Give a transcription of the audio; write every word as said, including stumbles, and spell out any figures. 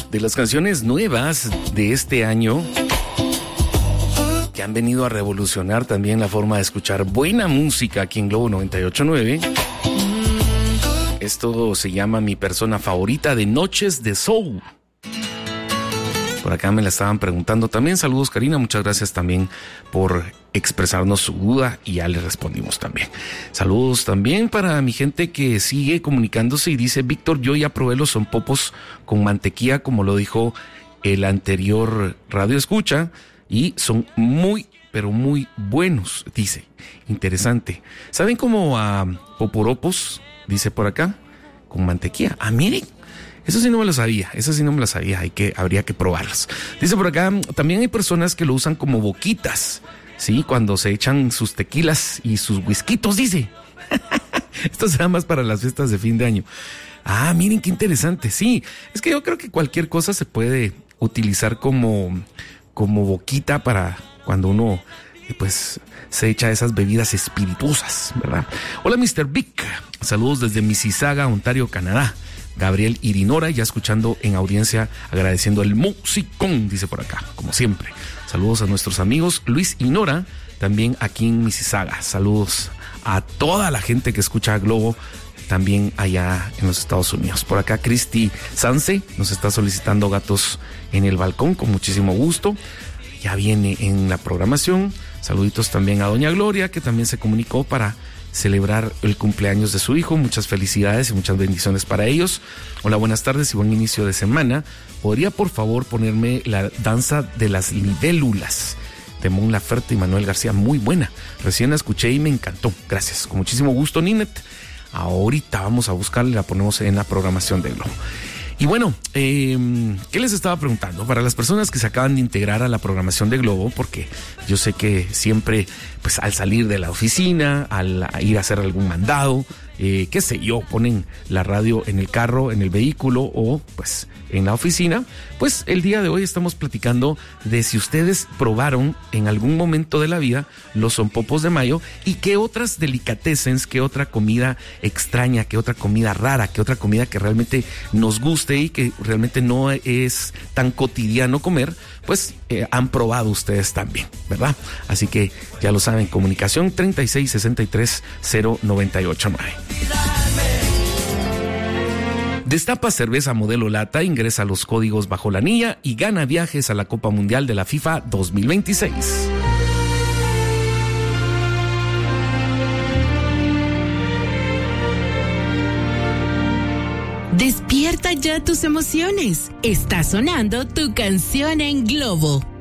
de las canciones nuevas de este año que han venido a revolucionar también la forma de escuchar buena música aquí en Globo noventa y ocho punto nueve. Esto se llama Mi Persona Favorita de Noches de Soul. Por acá me la estaban preguntando también. Saludos, Karina. Muchas gracias también por expresarnos su duda y ya le respondimos también. Saludos también para mi gente que sigue comunicándose y dice: Víctor, yo ya probé los sonpopos con mantequilla, como lo dijo el anterior radio escucha, y son muy, pero muy buenos, dice. Interesante. ¿Saben cómo a poporopos, dice por acá, con mantequilla? Ah, miren. Eso sí no me lo sabía, eso sí no me lo sabía, hay que, habría que probarlas. Dice por acá, también hay personas que lo usan como boquitas, ¿sí? Cuando se echan sus tequilas y sus whiskitos, dice. Esto se da más para las fiestas de fin de año. Ah, miren qué interesante, sí. Es que yo creo que cualquier cosa se puede utilizar como, como boquita para cuando uno, pues, se echa esas bebidas espirituosas, ¿verdad? Hola, mister Vic. Saludos desde Mississauga, Ontario, Canadá. Gabriel Irinora, ya escuchando en audiencia, agradeciendo el musicón, dice por acá, como siempre. Saludos a nuestros amigos Luis y Nora, también aquí en Mississauga. Saludos a toda la gente que escucha a Globo, también allá en los Estados Unidos. Por acá Cristi Sanse nos está solicitando Gatos en el Balcón, con muchísimo gusto. Ya viene en la programación. Saluditos también a doña Gloria, que también se comunicó para celebrar el cumpleaños de su hijo. Muchas felicidades y muchas bendiciones para ellos. Hola, buenas tardes y buen inicio de semana. ¿Podría por favor ponerme la danza de las libélulas de Mon Laferte y Manuel García? Muy buena, recién la escuché y me encantó. Gracias, con muchísimo gusto, Ninet. Ahorita vamos a buscarla y la ponemos en la programación de Globo. Y bueno, eh, ¿qué les estaba preguntando? Para las personas que se acaban de integrar a la programación de Globo, porque yo sé que siempre, pues al salir de la oficina, al ir a hacer algún mandado, eh, qué sé yo, ponen la radio en el carro, en el vehículo o pues en la oficina, pues el día de hoy estamos platicando de si ustedes probaron en algún momento de la vida los sonpopos de mayo y qué otras delicatessens, qué otra comida extraña, qué otra comida rara, qué otra comida que realmente nos guste y que realmente no es tan cotidiano comer, pues eh, han probado ustedes también, ¿verdad? Así que ya lo saben, comunicación treinta y seis sesenta y tres cero noventa y ocho nueve. Destapa cerveza modelo lata, ingresa los códigos bajo la anilla y gana viajes a la Copa Mundial de la FIFA dos mil veintiséis. Despierta ya tus emociones. Está sonando tu canción en Globo.